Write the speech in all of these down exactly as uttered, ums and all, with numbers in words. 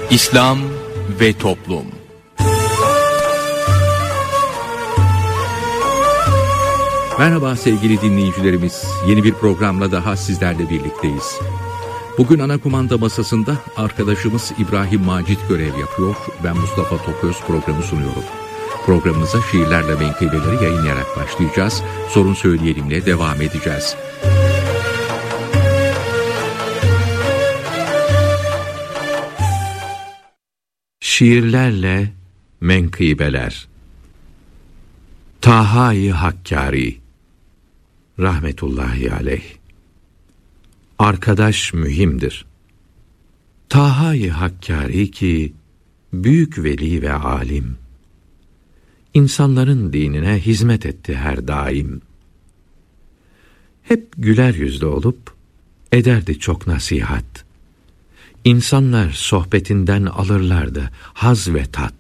İslam ve Toplum. Merhaba sevgili dinleyicilerimiz. Yeni bir programla daha sizlerle birlikteyiz. Bugün ana kumanda masasında arkadaşımız İbrahim Macit görev yapıyor. Ben Mustafa Toköz programı sunuyorum. Programımıza şiirlerle menkıbeleri yayınlayarak başlayacağız. Sorun Söyleyelim'le devam edeceğiz. Şiirlerle menkıbeler. Taha-i Hakkari rahmetullahi aleyh. Arkadaş mühimdir. Taha-i Hakkari ki büyük veli ve alim, İnsanların dinine hizmet etti her daim. Hep güler yüzlü olup ederdi çok nasihat. İnsanlar sohbetinden alırlardı haz ve tat.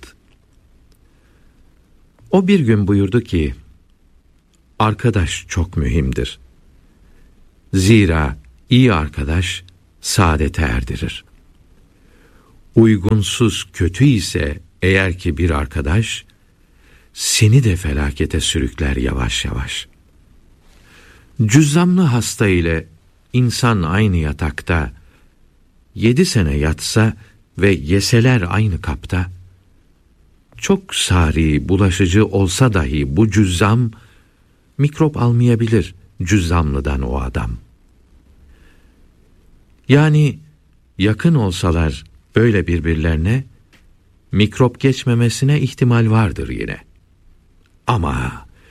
O bir gün buyurdu ki, arkadaş çok mühimdir. Zira iyi arkadaş saadete erdirir. Uygunsuz, kötü ise eğer ki bir arkadaş, seni de felakete sürükler yavaş yavaş. Cüzzamlı hasta ile insan aynı yatakta, yedi sene yatsa ve yeseler aynı kapta, çok sari, bulaşıcı olsa dahi bu cüzzam, mikrop almayabilir cüzzamlıdan o adam. Yani yakın olsalar böyle birbirlerine, mikrop geçmemesine ihtimal vardır yine. Ama